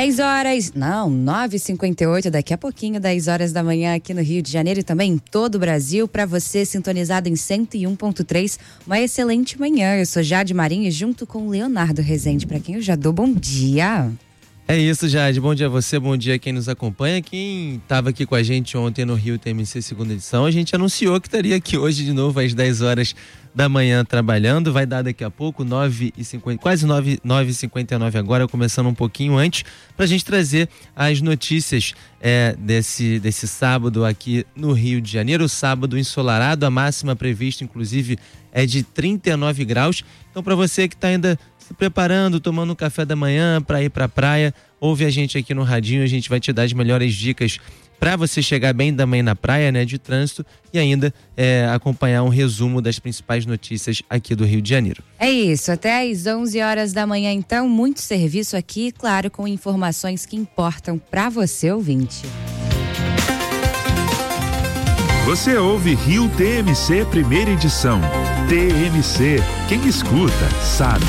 9h58, daqui a pouquinho, 10 horas da manhã aqui no Rio de Janeiro e também em todo o Brasil. Para você sintonizado em 101.3, uma excelente manhã. Eu sou Jade Marinho e junto com o Leonardo Rezende, para quem eu já dou bom dia. É isso, Jade. Bom dia a você, bom dia a quem nos acompanha. Quem estava aqui com a gente ontem no Rio TMC segunda edição, a gente anunciou que estaria aqui hoje de novo às 10 horas da manhã trabalhando. Vai dar daqui a pouco, 9h50, quase 9h59 agora, começando um pouquinho antes, para a gente trazer as notícias desse sábado aqui no Rio de Janeiro. Sábado ensolarado, a máxima prevista inclusive é de 39 graus. Então, para você que está ainda se preparando, tomando um café da manhã para ir para a praia, ouve a gente aqui no radinho, a gente vai te dar as melhores dicas para você chegar bem também na praia, né, de trânsito, e ainda acompanhar um resumo das principais notícias aqui do Rio de Janeiro. É isso, até às 11 horas da manhã então, muito serviço aqui, claro, com informações que importam para você, ouvinte. Você ouve Rio TMC primeira edição. TMC, quem escuta sabe.